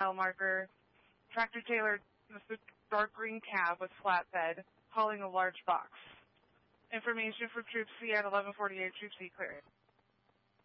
mile marker. Tractor trailer with a dark green cab with flatbed, hauling a large box. Information for Troop C at 1148, Troop C cleared.